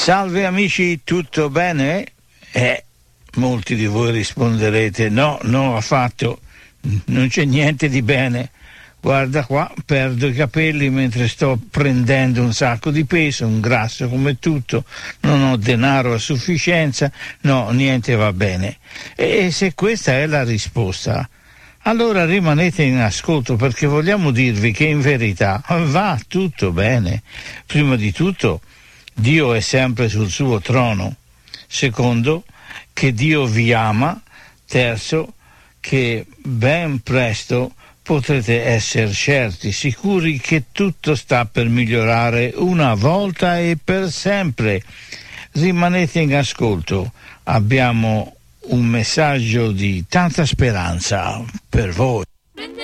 Salve amici, tutto bene? Molti di voi risponderete no affatto, non c'è niente di bene. Guarda qua, perdo i capelli mentre sto prendendo un sacco di peso, un grasso come tutto, non ho denaro a sufficienza, no, niente va bene. E se questa è la risposta, allora rimanete in ascolto, perché vogliamo dirvi che in verità va tutto bene. Prima di tutto, Dio è sempre sul suo trono. Secondo, che Dio vi ama. Terzo, che ben presto potrete essere certi, sicuri che tutto sta per migliorare una volta e per sempre. Rimanete in ascolto, abbiamo un messaggio di tanta speranza per voi.